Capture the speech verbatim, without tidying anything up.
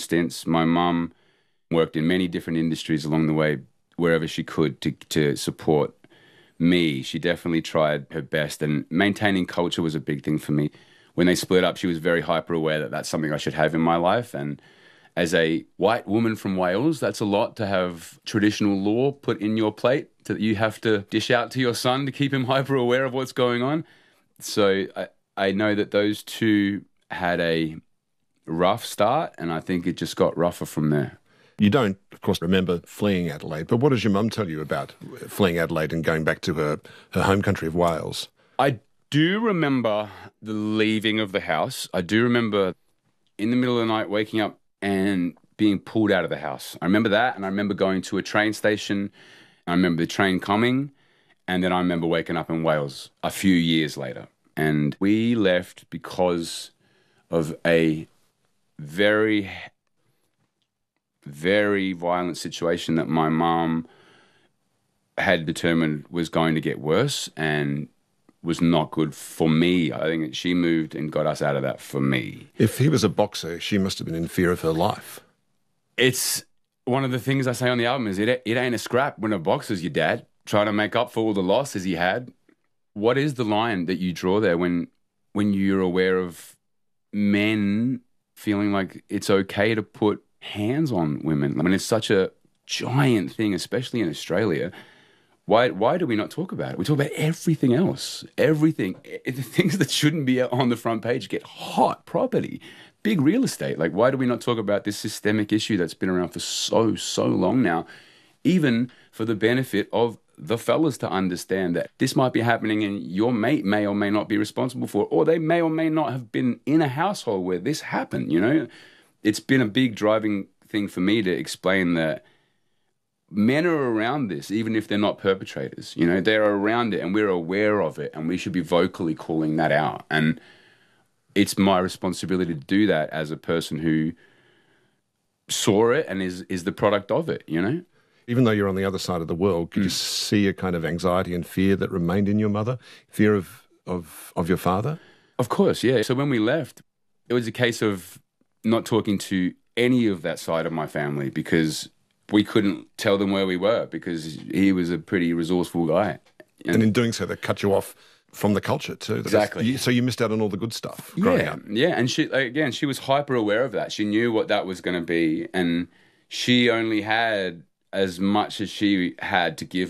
stints. My mum worked in many different industries along the way, wherever she could to to support me. She definitely tried her best, and maintaining culture was a big thing for me. When they split up, she was very hyper aware that that's something I should have in my life. And as a white woman from Wales, that's a lot to have traditional law put in your plate that you have to dish out to your son to keep him hyper aware of what's going on. So I, I know that those two had a rough start, and I think it just got rougher from there. You don't, of course, remember fleeing Adelaide, but what does your mum tell you about fleeing Adelaide and going back to her, her home country of Wales? I do remember the leaving of the house. I do remember in the middle of the night waking up and being pulled out of the house. I remember that, and I remember going to a train station. I remember the train coming, and then I remember waking up in Wales a few years later. And we left because of a very, very violent situation that my mom had determined was going to get worse and was not good for me. I think she moved and got us out of that for me. If he was a boxer, she must have been in fear of her life. It's one of the things I say on the album is it, it ain't a scrap when a boxer's your dad, trying to make up for all the losses he had. What is the line that you draw there when when you're aware of men feeling like it's okay to put hands on women? I mean, it's such a giant thing, especially in Australia. Why why do we not talk about it? We talk about everything else. Everything. The things that shouldn't be on the front page get hot property. Big real estate. Like, why do we not talk about this systemic issue that's been around for so, so long now? Even for the benefit of the fellas to understand that this might be happening and your mate may or may not be responsible for it, or they may or may not have been in a household where this happened, you know? It's been a big driving thing for me to explain that men are around this, even if they're not perpetrators. You know, they're around it and we're aware of it, and we should be vocally calling that out. And it's my responsibility to do that as a person who saw it and is is the product of it, you know? Even though you're on the other side of the world, could mm. you see a kind of anxiety and fear that remained in your mother? Fear of, of, of your father? Of course, yeah. So when we left, it was a case of not talking to any of that side of my family because we couldn't tell them where we were because he was a pretty resourceful guy. And, and in doing so, they cut you off from the culture too. Exactly. You, so you missed out on all the good stuff growing yeah, up. Yeah, and she again, she was hyper aware of that. She knew what that was going to be, and she only had as much as she had to give